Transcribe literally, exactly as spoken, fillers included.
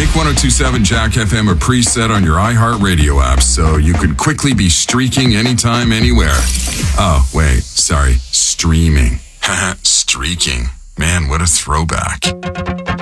Make one oh two point seven Jack F M a preset on your iHeartRadio app so you can quickly be streaking anytime, anywhere. Oh, wait, sorry, streaming. Haha, streaking. Man, what a throwback.